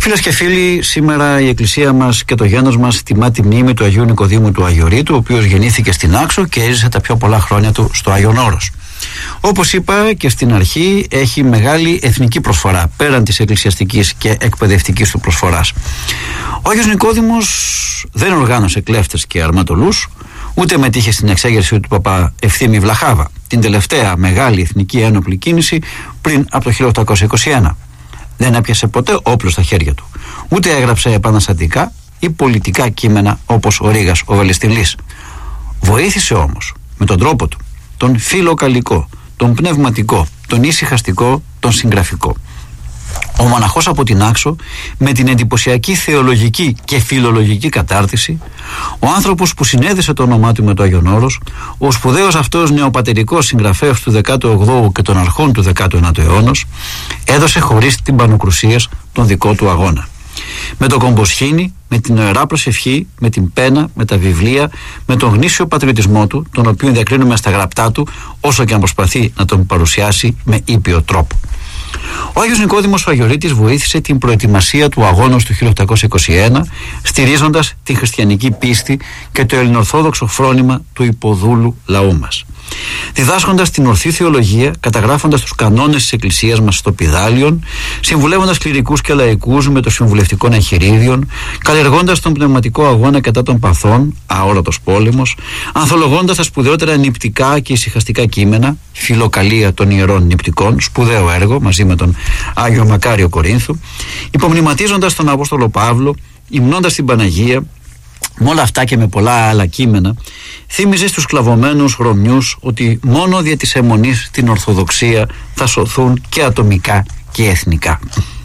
Φίλες και φίλοι, σήμερα η Εκκλησία μας και το γένος μας τιμά τη μνήμη του Αγίου Νικοδήμου του Αγιορείτου, ο οποίος γεννήθηκε στην Άξο και έζησε τα πιο πολλά χρόνια του στο Άγιον Όρος. Όπως είπα και στην αρχή, έχει μεγάλη εθνική προσφορά πέραν της εκκλησιαστικής και εκπαιδευτικής του προσφοράς. Ο Άγιος Νικόδημος δεν οργάνωσε κλέφτες και αρματολούς, ούτε μετήχε στην εξέγερση του Παπα Ευθύμη Βλαχάβα, την τελευταία μεγάλη εθνική ένοπλη κίνηση πριν από το 1821. Δεν έπιασε ποτέ όπλο στα χέρια του, ούτε έγραψε επαναστατικά ή πολιτικά κείμενα όπως ο Ρήγας ο Βελεστηλής. Βοήθησε όμως με τον τρόπο του, τον φιλοκαλικό, τον πνευματικό, τον ησυχαστικό, τον συγγραφικό. Ο μοναχός από την Άξο, με την εντυπωσιακή θεολογική και φιλολογική κατάρτιση, ο άνθρωπος που συνέδεσε το όνομά του με το Άγιον Όρος, ο σπουδαίος αυτός νεοπατερικός συγγραφέας του 18ου και των αρχών του 19ου αιώνος, έδωσε χωρίς την πανοκρουσίας τον δικό του αγώνα. Με το κομποσχήνι, με την ιερά προσευχή, με την πένα, με τα βιβλία, με τον γνήσιο πατριωτισμό του, τον οποίο διακρίνουμε στα γραπτά του, όσο και αν προσπαθεί να τον παρουσιάσει με ήπιο τρόπο. Ο Άγιος Νικόδημος ο Αγιορείτης βοήθησε την προετοιμασία του αγώνος του 1821, στηρίζοντας την χριστιανική πίστη και το ελληνοορθόδοξο φρόνημα του υποδούλου λαού μας. Διδάσκοντας την ορθή θεολογία, καταγράφοντας τους κανόνες της Εκκλησίας μας στο Πηδάλιον, συμβουλεύοντας κληρικούς και λαϊκούς με το συμβουλευτικών εγχειρίδιων, καλλιεργώντας τον πνευματικό αγώνα κατά των παθών, αόρατος πόλεμος, ανθολογώντας τα σπουδαιότερα νηπτικά και ησυχαστικά κείμενα, φιλοκαλία των ιερών νηπτικών, σπουδαίο έργο μαζί με τον Άγιο Μακάριο Κορίνθου, υπομνηματίζοντας τον Απόστολο Παύλο, υμνώντας την Παναγία. Με όλα αυτά και με πολλά άλλα κείμενα, θύμιζε στους σκλαβωμένους Ρωμιούς ότι μόνο δια της αιμονής στην Ορθοδοξία θα σωθούν και ατομικά και εθνικά.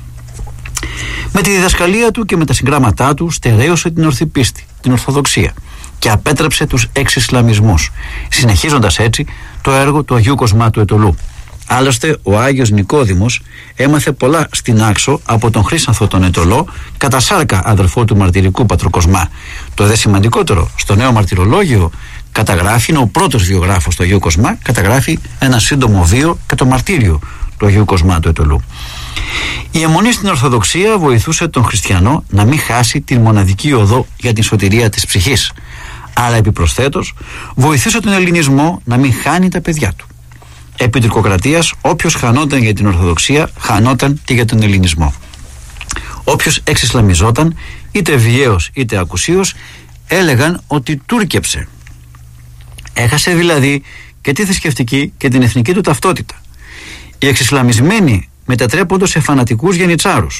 Με τη διδασκαλία του και με τα συγγράμματά του στερέωσε την ορθή πίστη, την Ορθοδοξία, και απέτρεψε τους εξισλαμισμούς, συνεχίζοντας έτσι το έργο του Αγίου Κοσμά του Αιτωλού. Άλλωστε, ο Άγιος Νικόδημος έμαθε πολλά στην Άξο από τον Χρύσανθο τον Αιτωλό, κατά σάρκα αδερφό του μαρτυρικού Πατροκοσμά. Το δε σημαντικότερο, στο Νέο Μαρτυρολόγιο καταγράφει, είναι ο πρώτος βιογράφος του Αγίου Κοσμά, καταγράφει ένα σύντομο βίο και το μαρτύριο του Αγίου Κοσμά του Αιτωλού. Η αιμονή στην Ορθοδοξία βοηθούσε τον χριστιανό να μην χάσει την μοναδική οδό για την σωτηρία της ψυχής, αλλά επιπροσθέτως βοηθούσε τον ελληνισμό να μην χάνει τα παιδιά του. Επί τουρκοκρατίας, όποιος χανόταν για την Ορθοδοξία, χανόταν και για τον ελληνισμό. Όποιος εξισλαμιζόταν, είτε βιαίος είτε ακουσίως, έλεγαν ότι τούρκεψε. Έχασε δηλαδή και τη θρησκευτική και την εθνική του ταυτότητα. Οι εξισλαμισμένοι μετατρέπονται σε φανατικούς γενιτσάρους,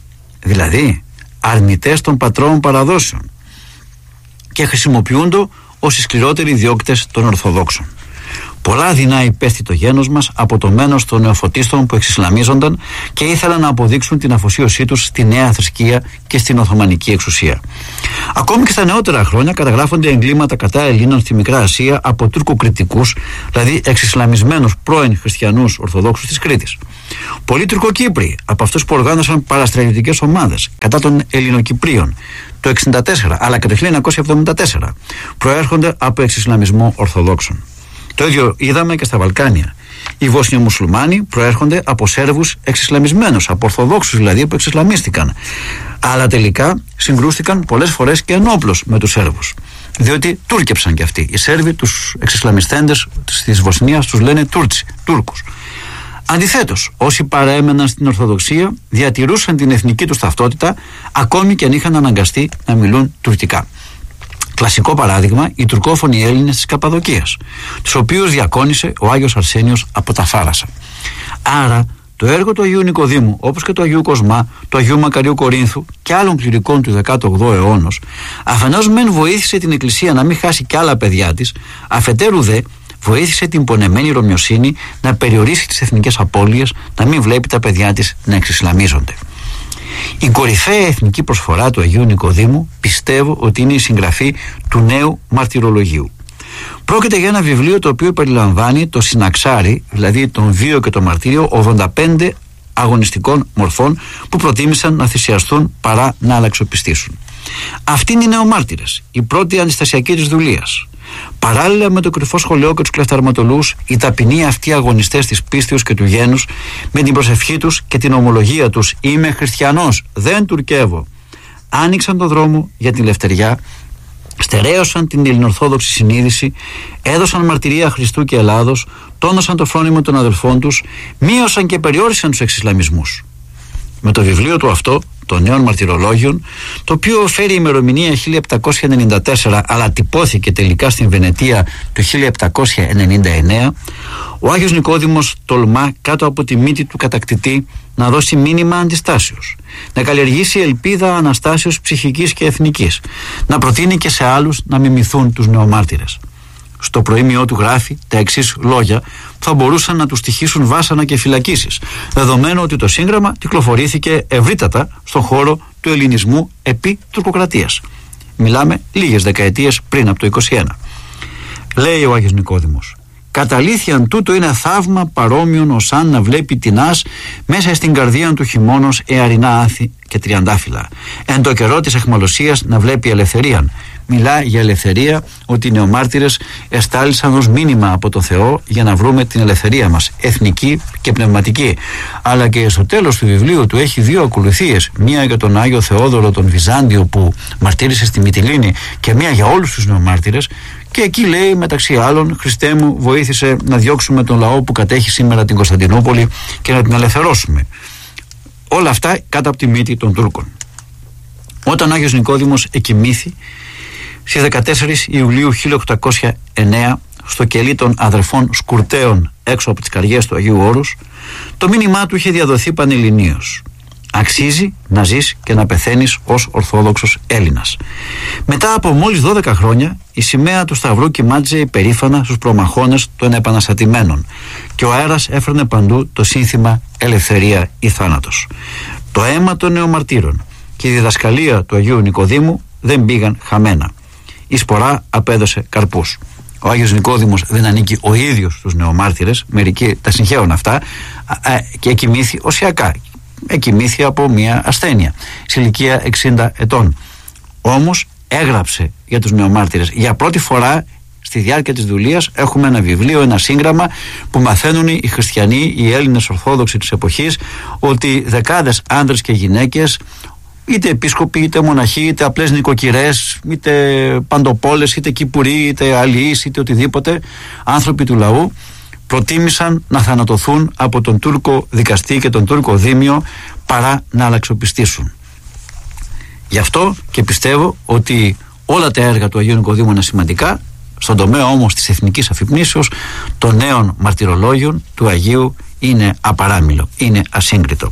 δηλαδή αρνητές των πατρών παραδόσεων, και χρησιμοποιούνται ως οι σκληρότεροι διώκτες των Ορθοδόξων. Πολλά δεινά υπέστη το γένος μας από το μένος των νεοφωτίστων που εξισλαμίζονταν και ήθελαν να αποδείξουν την αφοσίωσή τους στη νέα θρησκεία και στην Οθωμανική εξουσία. Ακόμη και στα νεότερα χρόνια καταγράφονται εγκλήματα κατά Ελλήνων στη Μικρά Ασία από τουρκοκριτικούς, δηλαδή εξισλαμισμένους πρώην χριστιανούς Ορθοδόξους της Κρήτης. Πολλοί Τουρκοκύπριοι από αυτούς που οργάνωσαν παραστρατιωτικές ομάδες κατά των Ελληνοκυπρίων το 1964 αλλά και το 1974 προέρχονται από εξισλαμισμό Ορθοδόξων. Το ίδιο είδαμε και στα Βαλκάνια. Οι Βόσνοι μουσουλμάνοι προέρχονται από Σέρβους εξισλαμισμένους, από Ορθοδόξους δηλαδή που εξισλαμίστηκαν. Αλλά τελικά συγκρούστηκαν πολλές φορές και ενόπλως με τους Σέρβους. Διότι τούρκεψαν κι αυτοί. Οι Σέρβοι τους εξισλαμιστέντες της Βοσνίας τους λένε Τούρκους. Αντιθέτως, όσοι παρέμεναν στην Ορθοδοξία διατηρούσαν την εθνική τους ταυτότητα, ακόμη και αν είχαν αναγκαστεί να μιλούν τουρκικά. Κλασικό παράδειγμα, οι τουρκόφωνοι Έλληνες της Καπαδοκίας, τους οποίους διακόνησε ο Άγιος Αρσένιος από τα Φάρασα. Άρα, το έργο του Αγίου Νικοδήμου, όπως και του Αγίου Κοσμά, του Αγίου Μακαρίου Κορίνθου και άλλων κληρικών του 18ου αιώνος, αφενός μεν βοήθησε την Εκκλησία να μην χάσει κι άλλα παιδιά της, αφετέρου δε βοήθησε την πονεμένη Ρωμιοσύνη να περιορίσει τις εθνικές απώλειες, να μην βλέπει τα παιδιά της να εξισλαμίζονται. Η κορυφαία εθνική προσφορά του Αγίου Νικοδήμου πιστεύω ότι είναι η συγγραφή του Νέου Μαρτυρολογίου. Πρόκειται για ένα βιβλίο το οποίο περιλαμβάνει το συναξάρι, δηλαδή τον βίο και το μαρτύριο 85 αγωνιστικών μορφών που προτίμησαν να θυσιαστούν παρά να αλλαξοπιστήσουν. Αυτοί είναι οι νεομάρτυρες, η πρώτη αντιστασιακή της δουλείας. Παράλληλα με το κρυφό σχολείο και τους κλεφταρματολούς, οι ταπεινοί αυτοί αγωνιστές της πίστεως και του γένους, με την προσευχή τους και την ομολογία τους «Είμαι χριστιανός, δεν τουρκεύω», άνοιξαν τον δρόμο για την ελευθεριά, στερέωσαν την ελληνορθόδοξη συνείδηση, έδωσαν μαρτυρία Χριστού και Ελλάδος, τόνωσαν το φρόνιμο των αδελφών τους, μείωσαν και περιόρισαν τους εξισλαμισμούς. Με το βιβλίο του αυτό, των Νέων Μαρτυρολόγιων, το οποίο φέρει ημερομηνία 1794 αλλά τυπώθηκε τελικά στην Βενετία το 1799, ο Άγιος Νικόδημος τολμά κάτω από τη μύτη του κατακτητή να δώσει μήνυμα αντιστάσεως, να καλλιεργήσει ελπίδα αναστάσεως ψυχικής και εθνικής, να προτείνει και σε άλλους να μιμηθούν τους νεομάρτυρες. Στο προήμιό του γράφει τα εξής λόγια που θα μπορούσαν να του στοιχήσουν βάσανα και φυλακίσεις, δεδομένου ότι το σύγγραμμα κυκλοφορήθηκε ευρύτατα στον χώρο του ελληνισμού επί τουρκοκρατίας. Μιλάμε λίγες δεκαετίες πριν από το 21. Λέει ο Άγιος Νικόδημος: «Κατ' αλήθειαν τούτο είναι θαύμα παρόμοιον ως αν να βλέπει τεινάς μέσα στην καρδία του χειμώνος εαρινά άθη και τριαντάφυλλα. Εν το καιρό της αιχμαλωσίας να βλέπει ελευθερίαν». Μιλά για ελευθερία, ότι οι νεομάρτυρες εστάλησαν ως μήνυμα από το Θεό για να βρούμε την ελευθερία μας, εθνική και πνευματική. Αλλά και στο τέλος του βιβλίου του έχει δύο ακολουθίες. Μία για τον Άγιο Θεόδωρο τον Βυζάντιο που μαρτύρησε στη Μυτιλήνη και μία για όλους τους νεομάρτυρες. Και εκεί λέει μεταξύ άλλων: «Χριστέ μου, βοήθησε να διώξουμε τον λαό που κατέχει σήμερα την Κωνσταντινούπολη και να την ελευθερώσουμε». Όλα αυτά κάτω από τη μύτη των Τούρκων. Όταν ο Άγιος Νικόδημος εκοιμήθη στις 14 Ιουλίου 1809 στο κελί των αδερφών Σκουρτέων έξω από τις καριές του Αγίου Όρους, το μήνυμά του είχε διαδοθεί πανελληνίως: «Αξίζει να ζεις και να πεθαίνεις ως Ορθόδοξος Έλληνας». Μετά από μόλις 12 χρόνια η σημαία του Σταυρού κυμάτιζε υπερήφανα στους προμαχώνες των επαναστατημένων και ο αέρας έφερνε παντού το σύνθημα «Ελευθερία ή θάνατος». Το αίμα των νεομαρτύρων και η διδασκαλία του Αγίου Νικοδήμου δεν πήγαν χαμένα. Η σπορά απέδωσε καρπούς. Ο Άγιος Νικόδημος δεν ανήκει ο ίδιος στους νεομάρτυρες, μερικοί τα συγχαίουν αυτά, και εκοιμήθη οσιακά. Εκοιμήθη από μια ασθένεια σε ηλικία 60 ετών. Όμως έγραψε για τους νεομάρτυρες. Για πρώτη φορά στη διάρκεια της δουλείας έχουμε ένα βιβλίο, ένα σύγγραμμα που μαθαίνουν οι χριστιανοί, οι Έλληνες Ορθόδοξοι της εποχής, ότι δεκάδες άνδρες και γυναίκες, είτε επίσκοποι, είτε μοναχοί, είτε απλές νοικοκυρές, είτε παντοπόλες, είτε κυπουροί, είτε αλληλείς, είτε οτιδήποτε, άνθρωποι του λαού, προτίμησαν να θανατωθούν από τον Τούρκο δικαστή και τον Τούρκο δήμιο παρά να αλλαξοπιστήσουν. Γι' αυτό και πιστεύω ότι όλα τα έργα του Αγίου Νικοδήμου είναι σημαντικά. Στον τομέα όμως της εθνικής αφυπνίσεως των νέων μαρτυρολόγιων του Αγίου είναι απαράμιλο, είναι ασύγκριτο.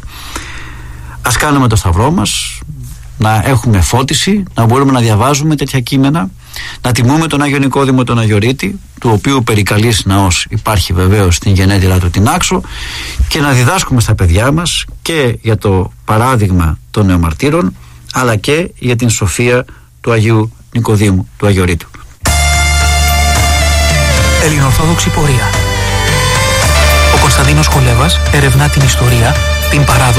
Ας κάνουμε το σταυρό μας, να έχουμε φώτιση, να μπορούμε να διαβάζουμε τέτοια κείμενα, να τιμούμε τον Άγιο Νικόδημο τον Αγιορείτη, του οποίου περικαλής ναός υπάρχει βεβαίως στην γενέτειρά του την Άξο, και να διδάσκουμε στα παιδιά μας και για το παράδειγμα των νεομαρτύρων, αλλά και για την σοφία του Αγίου Νικοδήμου του Αγιορείτου. Ελληνοορθόδοξη πορεία. Ο Κωνσταντίνος Χολέβας ερευνά την ιστορία, την παράδοση